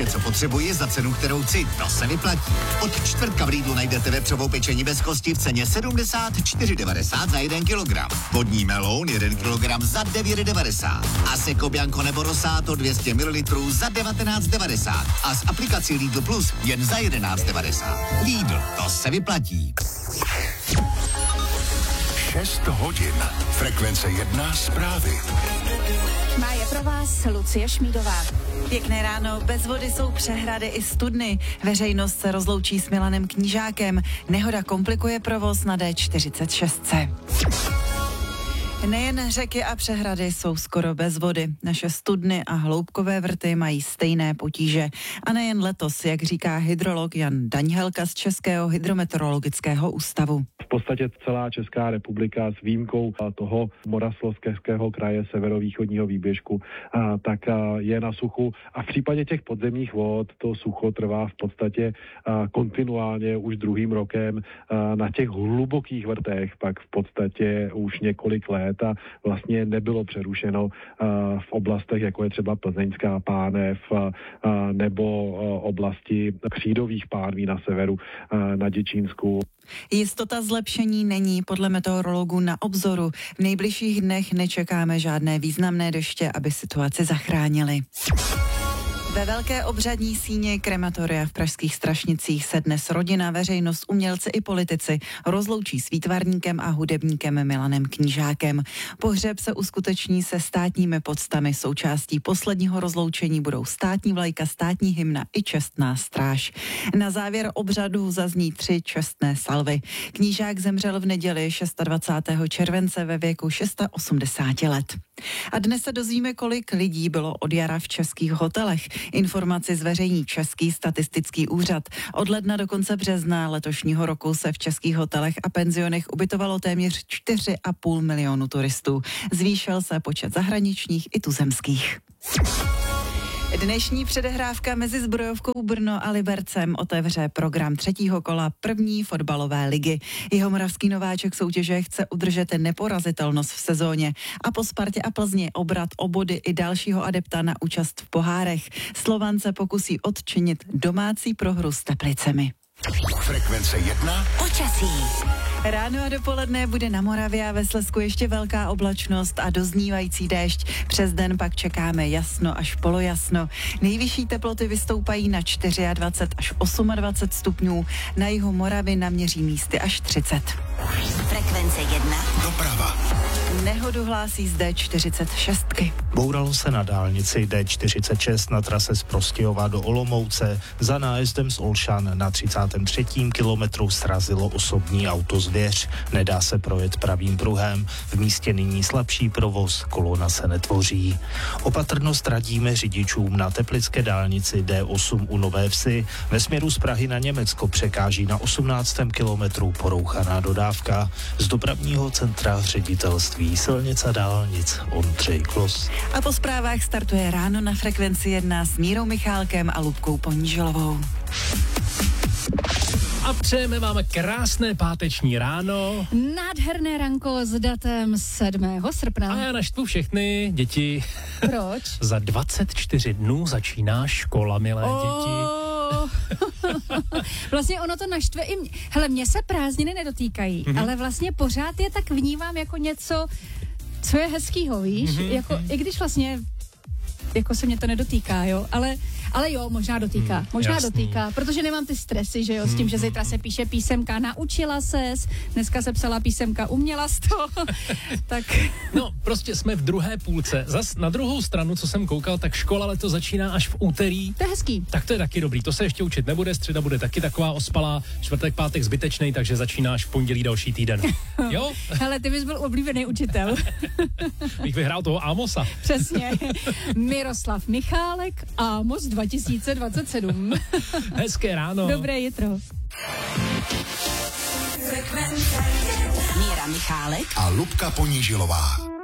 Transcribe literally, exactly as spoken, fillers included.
vše, co potřebuji za cenu, kterou chci. To se vyplatí. Od čtvrtka v Lidlu najdete vepřovou pečení bez kosti v ceně sedmdesát čtyři devadesát za jeden kilogram. Vodní meloun jeden kilogram za devět devadesát. A Seco Bianco nebo Rosato dvě stě mililitrů za devatenáct devadesát. A s aplikací Lidl Plus jen za jedenáct devadesát. Lidl, to se vyplatí. šest hodin. Frekvence jedna zprávy. Má je pro vás Lucie Šmídová. Pěkné ráno, bez vody jsou přehrady i studny. Veřejnost se rozloučí s Milanem Knížákem. Nehoda komplikuje provoz na D čtyřicet šest. Nejen řeky a přehrady jsou skoro bez vody. Naše studny a hloubkové vrty mají stejné potíže. A nejen letos, jak říká hydrolog Jan Daňhelka z Českého hydrometeorologického ústavu. V podstatě celá Česká republika s výjimkou toho Moravskoslezského kraje severovýchodního výběžku tak je na suchu a v případě těch podzemních vod to sucho trvá v podstatě kontinuálně už druhým rokem. Na těch hlubokých vrtech pak v podstatě už několik let a vlastně nebylo přerušeno v oblastech, jako je třeba Plzeňská pánev nebo oblasti křídových pánví na severu na Děčínsku. Jistota zlepšení není podle meteorologů na obzoru. V nejbližších dnech nečekáme žádné významné deště, aby situaci zachránili. Ve velké obřadní síni krematoria v pražských Strašnicích se dnes rodina, veřejnost, umělci i politici rozloučí s výtvarníkem a hudebníkem Milanem Knížákem. Pohřeb se uskuteční se státními poctami. Součástí posledního rozloučení budou státní vlajka, státní hymna i čestná stráž. Na závěr obřadu zazní tři čestné salvy. Knížák zemřel v neděli dvacátého šestého července ve věku osmdesáti šesti let. A dnes se dozvíme, kolik lidí bylo od jara v českých hotelech. Informaci zveřejní Český statistický úřad. Od ledna do konce března letošního roku se v českých hotelech a penzionech ubytovalo téměř čtyři a půl milionu turistů. Zvýšil se počet zahraničních i tuzemských. Dnešní předehrávka mezi Zbrojovkou Brno a Libercem otevře program třetího kola první fotbalové ligy. Jihomoravský nováček soutěže chce udržet neporazitelnost v sezóně a po Spartě a Plzni obrat o body i dalšího adepta na účast v pohárech. Slovan se pokusí odčinit domácí prohru s Teplicemi. Frekvence jedna. Počasí. Ráno a dopoledne bude na Moravě a ve Slezsku ještě velká oblačnost a doznívající déšť. Přes den pak čekáme jasno až polojasno. Nejvyšší teploty vystoupají na dvacet čtyři až dvacet osm stupňů. Na jihu Moravy naměří místy až třicet. Frekvence jedna. Doprava. Nehodu hlásí z D čtyřicet šest. Bouralo se na dálnici D čtyřicet šest na trase z Prostějova do Olomouce. Za nájezdem z Olšan na třicátém třetím kilometru srazilo osobní auto Zvěř. Nedá se projet pravým pruhem. V místě nyní slabší provoz, kolona se netvoří. Opatrnost radíme řidičům na teplické dálnici D osm u Nové Vsi. Ve směru z Prahy na Německo překáží na osmnáctém kilometru porouchaná dodávka. Z dopravního centra ředitelství silnic a dálnic Ondřej Klos. A po zprávách startuje ráno na Frekvenci jedna s Mírou Michálkem a Lubkou Poníželovou. A přejeme vám krásné páteční ráno. Nádherné ranko s datem sedmého srpna. A já naštvu všechny děti. Proč? Za dvacet čtyři dnů začíná škola, milé oh. děti. Vlastně ono to naštve i mě. Hele, mě se prázdniny nedotýkají, mm-hmm. ale vlastně pořád je tak vnímám jako něco, co je hezkýho, víš? Mm-hmm. Jako, i když vlastně jako se mě to nedotýká, jo, ale, ale jo, možná dotýká, hmm, možná jasný. dotýká, protože nemám ty stresy, že jo, s tím, že zítra se píše písemka, naučila ses, dneska se psala písemka, uměla jsi to, tak... No, prostě jsme v druhé půlce, zas na druhou stranu, co jsem koukal, tak škola letos začíná až v úterý. To je hezký. Tak to je taky dobrý, to se ještě učit nebude, středa bude taky taková ospalá, čtvrtek, pátek zbytečný, takže začíná až v pondělí další týden. Jo? Hele, ty bys byl oblíbený učitel. Bych vyhrál toho Amosa. Přesně. Miroslav Michálek, Amos dva tisíce dvacet sedm. Hezké ráno. Dobré jitro. Míra Michálek a Lubka Ponížilová.